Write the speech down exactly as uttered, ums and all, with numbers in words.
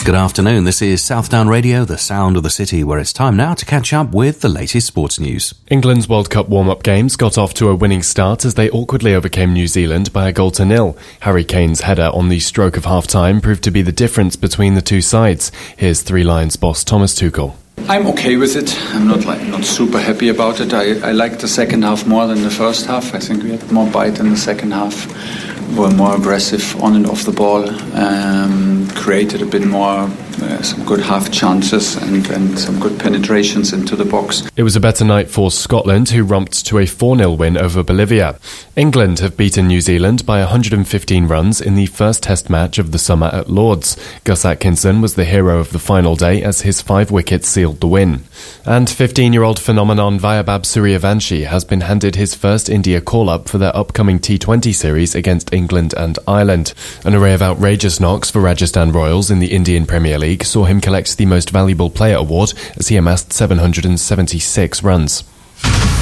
Good afternoon, this is Southdown Radio, the sound of the city, where it's time now to catch up with the latest sports news. England's World Cup warm-up games got off to a winning start as they awkwardly overcame New Zealand by a goal to nil. Harry Kane's header on the stroke of half-time proved to be the difference between the two sides. Here's Three Lions boss Thomas Tuchel. I'm okay with it. I'm not like not super happy about it. I, I like the second half more than the first half. I think we had more bite in the second half. We were more aggressive on and off the ball. Um, created a bit more, uh, some good half chances and, and some good penetrations into the box. It was a better night for Scotland, who romped to a four nil win over Bolivia. England have beaten New Zealand by one hundred fifteen runs in the first Test match of the summer at Lord's. Gus Atkinson was the hero of the final day as his five wickets sealed the win. And fifteen-year-old phenomenon Vaibhav Suryavanshi has been handed his first India call-up for their upcoming T twenty series against England and Ireland. An array of outrageous knocks for Rajasthan Royals in the Indian Premier League saw him collect the Most Valuable Player award as he amassed seven hundred seventy-six runs.